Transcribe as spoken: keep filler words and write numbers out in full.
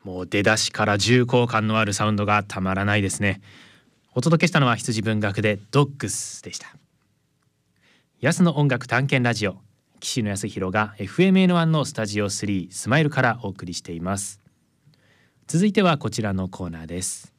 もう出だしから重厚感のあるサウンドがたまらないですね。お届けしたのは羊文学でドッグスでした。安の音楽探検ラジオ、岸野康弘が エフエムエヌワン のスタジオスリースマイルからお送りしています。続いてはこちらのコーナーです。